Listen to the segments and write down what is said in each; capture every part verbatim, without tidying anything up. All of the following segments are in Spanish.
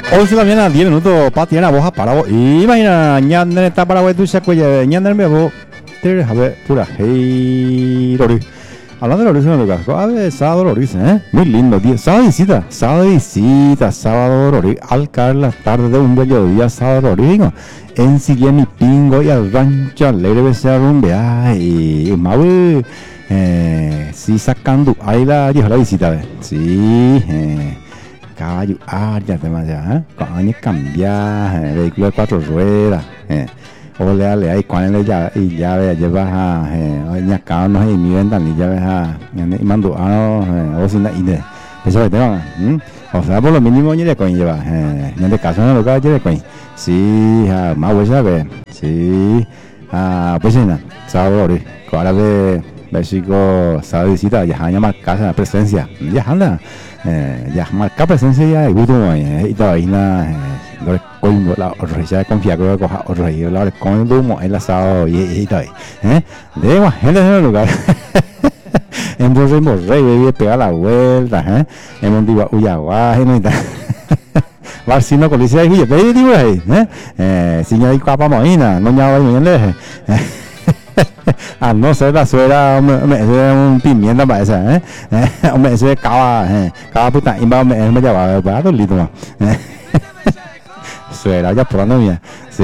once de la mañana, diez minutos, Patiana, vos a Paraguay. Y imagina, ñander está Paraguay, tú se acuerdas, ñander me vos, te a ver, pura, hey, Lori. Hablando de Loriz, Lucas, a ver, sábado Loriz, ¿eh? Muy lindo, día, sábado de visita, sábado de visita, sábado Loriz, al caer las tardes de un bello día, sábado Loriz, ¿no? En Sillén y Pingo y al rancho alegre de ese rumbear y Maui, eh, sí, sacando, ahí la, dijo la visita, ¿ves? Sí, eh. Caballo, ah, ya te más ya, ¿eh? Cuando cambiar, eh, vehículo de cuatro ruedas, eh. O le dale ahí, cuando le ya, y ya ve, llevas a, eh, ya cada uno y mi ventanilla, ves a, y mando, ah, no, o sin la idea, eso que te van, o sea, por lo mínimo, ni de coin lleva, eh, en este caso no lo que hay de coin, sí, ah, más huesa, ve, sí, ah, pues nada, sábado, ahora ve, México, sábado visita, ya hay más casa, presencia, ya anda. Eh, ya marca presencia ya gusto y todavía na lo con la organización confía que coja otro y la con dumo el asado y y todavía eh de más gente en el lugar en Borrey Borrey bebé pegar la vuelta eh en Mondiva Uyagua y no está Barcino con licencia y pe digo ahí eh eh sin hay capa moina no ya voy bien le a no ser la suegra me un pimienta para esa eh me ese cava eh cava puta y me me lleva para todo lindo más suegra ya probando mía sí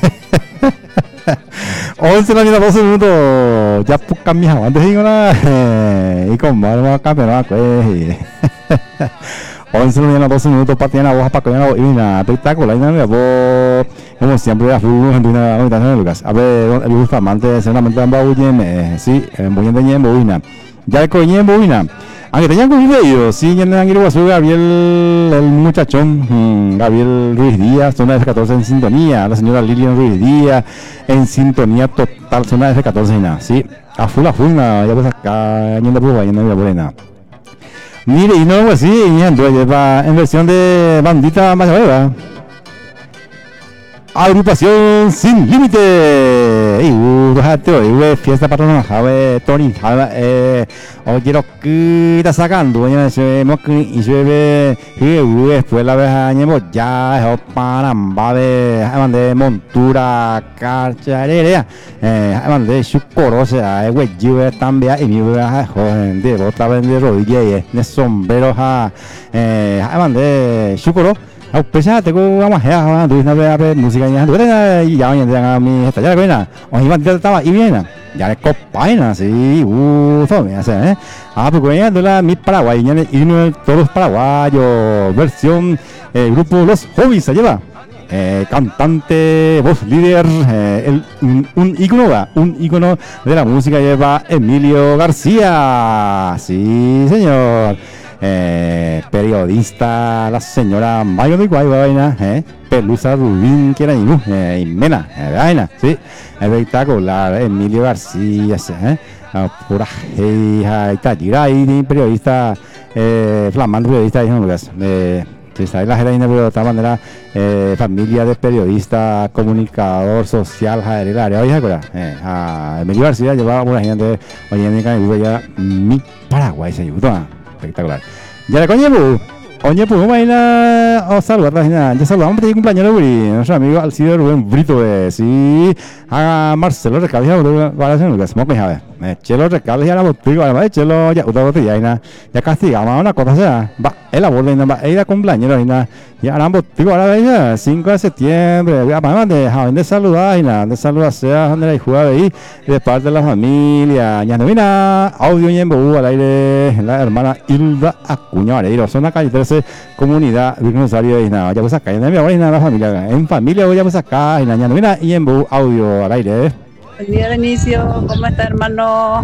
once la vida doce minutos ya poca mía antes digo nada y con más campeonato pues once la mañana doce minutos Patiana vos para comer una espectacular y nada como siempre a full en una habitación de Lucas a ver el gusto amante seguramente en Bauyen sí en Bauyen de Ñemboina ya el coñe en Boina aunque tenían un video sí ya no han ido a su Gabriel el muchachón Gabriel Ruiz Díaz zona F catorce en sintonía la señora Lilian Ruiz Díaz en sintonía total zona F catorce y nada sí a full a full nada ya pues acá yendo por ahí no había por nada. Mire, y no, pues sí, en versión de bandita más nueva. Agrupación Sin Límite. Y uh, hoy fiesta patronal, Javi, Tony, eh, o quiero que está sacando, ya se moque y se ve, y después la vez añemos ya, o paramba de, de montura, carcharera, eh, de chucoro, o sea, güey, yo también, y mi vieja joven, de otra vez de rodilla, de sombrero, eh, de chucoro. A pesar de que vamos a ver, tú a ver música y ya hoy a mi esta ya la buena, o iban a estaba y bien, ya le copaina, sí, uh, todo me hace, eh. Ah, pues ya de la mi Paraguay, y no todos paraguayos, versión eh, grupo Los Hobbies se lleva. Eh, cantante, voz líder, eh, el, un, un ícono, un ícono de la música lleva Emilio García, sí señor. Eh, periodista la señora Mayo de Guaybaina, eh, Pelusa Rubín, que era Inú, eh, y Mena, eh, vaina, sí, espectacular, Emilio García, eh, pura hija, y Tallira, ahí, periodista, eh, flamante periodista, ahí, no, eh, está en la gerina, pero de otra manera, eh, familia de periodista, comunicador social, el área, oye, eh, a Emilio García llevaba una gente, oye, en el ya mi Paraguay se ayudó. Espectacular. Ya le coño, oye, pues vamos a ir a saludar, ya saludamos a cumpleaños de nuestro amigo Alcides Rubén Brito, de sí, a Marcelo Recalde, para hacer lo que se me ocurre, Chelo Recalde, ya la botella, además, Chelo, ya otra botella, ya castigamos una cosa, sea, va, el abuelo, va, ella cumpleaños, ya la botella, ahora, cinco de septiembre, además de Jaén de saludar, de saludar, sea, donde la jugada ahí, de parte de la familia, ya no mira, audio y en Bogú, al aire, la hermana Hilda Acuña Vareiro, zona calle trece, comunidad, Virgen Rosario, y nada, ya pues acá, y mi abuela, y nada, la familia, en familia, ya pues acá, y nada, mira, y en Bogú, audio al aire. Buen día, Benicio, ¿cómo está, hermano?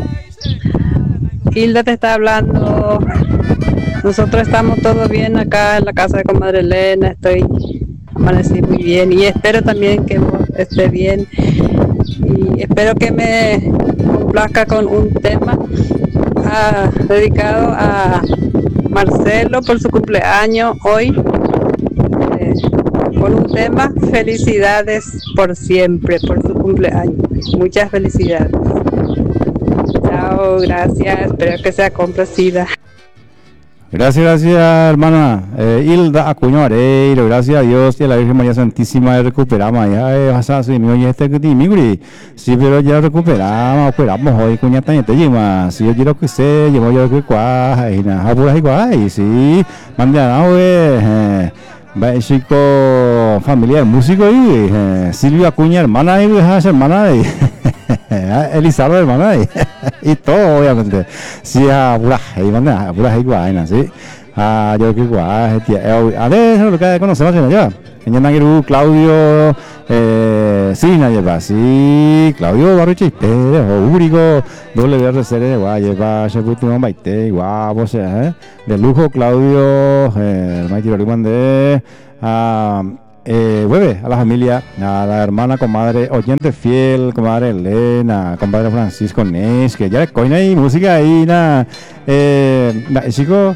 Hilda te está hablando. Nosotros estamos todos bien acá en la casa de comadre Elena, estoy amanecí muy bien y espero también que vos estés bien y espero que me complazca con un tema ah, dedicado a Marcelo por su cumpleaños hoy, eh, con un tema felicidades por siempre por su cumpleaños. Muchas felicidades. Chao, gracias, espero que sea complacida. Gracias, gracias, hermana. Eh, Hilda Acuña Areiro, gracias a Dios y a la Virgen María Santísima recuperamos. Ya eh, vas a mi oye este que te migri. Sí, pero ya recuperamos, operamos hoy, cuña también te lleva. Si yo quiero que se, llevo yo que cuá, y nada, apura y cuá, y sí, mande a nada, eh. Va chico familiar, músico y eh, Silvia Acuña, hermana y hija, hermana y Elizardo, hermana y, y todo, obviamente. Sí, a pura, y manda, a pura, y guay, sí. Ah, yo que guay, tía, a ver, lo que conocemos ya. En Yanagiru, Claudio, eh, sí, nadie va, sí, Claudio Barrichi, pero Urigo, doble V R C R, guay, lleva, se puso un baite, guau, o sea, eh, de lujo, Claudio, eh, Maiti Lorimande, a, eh, Hueve, a la familia, a la hermana, comadre, oyente fiel, comadre Elena, compadre Francisco Nes, que ya le coina y música ahí, na, eh, chico,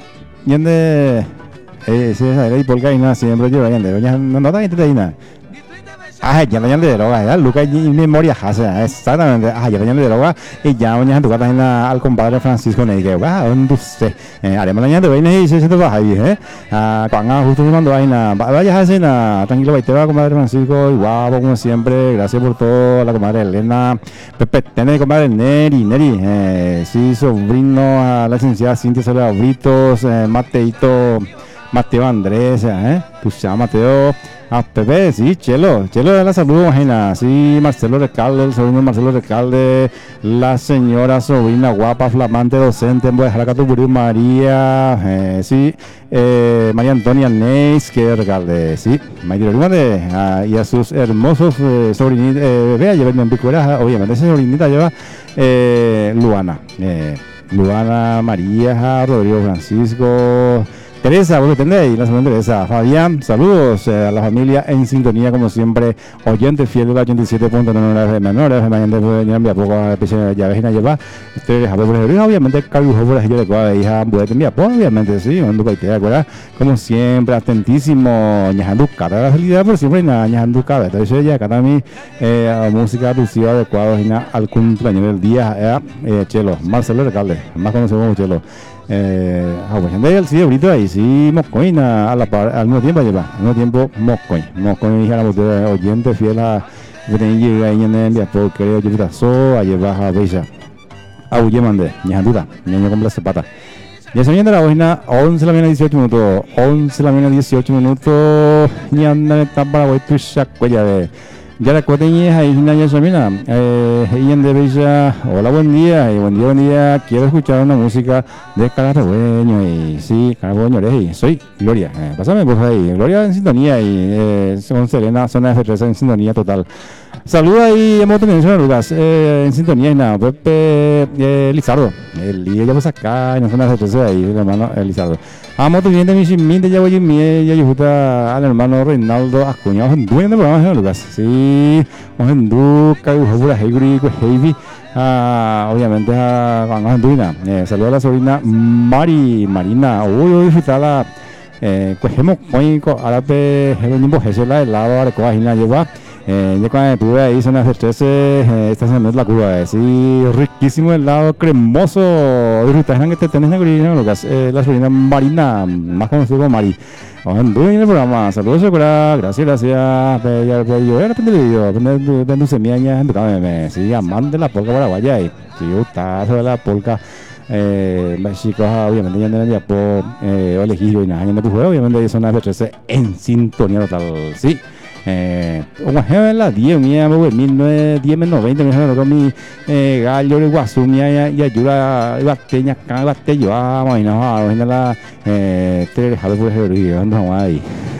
yende. Eh, sí, esa era y polka y nada, siempre yo vayan de doña no no está nada. Ah, ya vayan de droga, ya Luca y memoria hace, exactamente. Ah, ya vayan de droga y ya vayan tu casa en al compadre Francisco Ney que va, un dulce. Eh, haremos la de vaina y se se te va ahí, eh. Ah, cuando justo me mandó ahí na, vaya así na, tranquilo, va te va compadre Francisco y guapo como siempre, gracias por todo, la comadre Elena, Pepe, tiene compadre Neri, Neri, eh, sí, sobrino a la licenciada Cintia Soledad Britos, eh, Mateito Mateo Andrés, ¿eh? Pucha, Mateo, a Pepe, sí, Chelo, Chelo de la salud, imagina, sí, Marcelo Recalde, el sobrino Marcelo Recalde, la señora sobrina guapa, flamante, docente, en Buejaracatuburi, María, eh, sí, eh, María Antonia Neis, que Recalde, sí, María Lorimande, ah, y a sus hermosos eh, sobrinitos, eh, vea, lleva en picuera, obviamente, esa sobrinita lleva eh, Luana, eh, Luana María, Rodrigo Francisco, Teresa, vos entendéis, la segunda Teresa, Fabián, saludos eh, a la familia en sintonía como siempre, oyente fiel de la ochenta y siete punto nueve de menores, mañana de enviar poco a ya ves llevar, ustedes a ver, obviamente Carlos por la de cuadra hija, puede enviar obviamente sí, cuando te te acuerdas, como siempre atentísimo, ñajando cara la felicidad por siempre ñajando cara, entonces ya acá también eh, música alusiva adecuada al cumpleaños del día, eh, Chelo, Marcelo Recalde, más conocido como Chelo. Eh, ah, pues anda el sí, ahorita ahí sí, Moscoin a la par, al mismo tiempo lleva, al mismo tiempo Moscoin, Moscoin hija la oyente fiel a que tenía ahí en el día porque creo que pasó a llevar a Bella, a Uye mande, ni duda, ni con la zapata. Ya se viene la página once de la mañana dieciocho minutos, once de la mañana dieciocho minutos, ni anda está para hoy tu sacuella de ya la cuateña ahí ya Samina, eh, ella de Bella, hola buen día, y buen día, buen día, quiero escuchar una música de Caragüeño y sí, Caragüeño eres, soy Gloria, eh, pásame por ahí, Gloria en sintonía y eh, con Selena, zona F tres en sintonía total. Saluda ahí, hemos tenido Lucas, eh, en sintonía y nada, Pepe eh, Lizardo, el día ya pues acá en la zona F tres ahí, el hermano eh, Lizardo. Amo tu bien de mi simín de Yago Jimmy, ya yujuta al hermano Reinaldo Acuña, Ojendu en el programa, Lucas, sí, Ojendu, Cagujabura, Heiguri, Heavy, obviamente a Ojenduina, eh, saluda a la sobrina Mari, Marina, uy, uy, disfrutar la, eh, cogemos, coin, árabe, el mismo Jesús, la helado, ahora coagina, lleva. Eh, ya cuando estuve ahí son las tres, eh, esta semana es la Cuba, eh, sí, riquísimo helado, cremoso, disfrutar que te tenés en el Lucas, eh, la sobrina Marina, más conocido como Mari. Ojalá en el programa, saludos, gracias, gracias, ya yo era repente el video, de tu semilla, en tu cabeza, sí, amante de la polca paraguaya, y si gusta sobre la polca, eh, chicos, obviamente ya no le por eh, elegido y nada, ya no tu juego, obviamente son las tres en sintonía total, sí. Eh, como es la diez mía, mil nueve, diez menos veinte, me dijeron con mi eh, gallo de guasú, mía y ayuda, y bateña, acá, bateño, vamos, y no, vamos, y la, eh, te dejado por el río, ando ahí.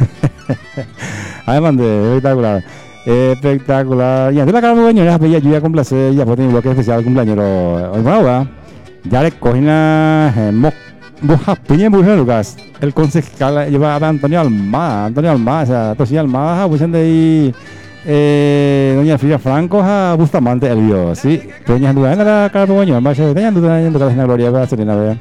Además de espectacular, espectacular, y antes la cara de buenos, ya ayuda con placer, ya fue un bloque especial cumpleañero, hoy bueno, ya le cogen a Mosca. Buja, piña mujer Lucas, el concejal lleva a Antonio Almada, Antonio Almada, o sea, Tosía Almada, pues de ahí, eh, doña Frida Franco, a Bustamante Elvio, sí, doña Duda, la cara de baño, más de doña Duda, doña Gloria, va Selena, vea.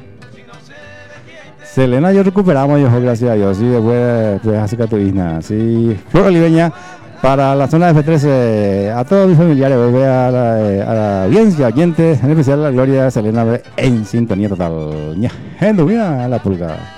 Selena, yo recuperamos, yo, gracias a Dios, sí, después, pues, así que tu isna, sí, Flor Oliveña, Para la zona F trece, a todos mis familiares, a la, a la audiencia, oyentes, en especial a Gloria Selena en sintonía total. Ña, mira la pulga.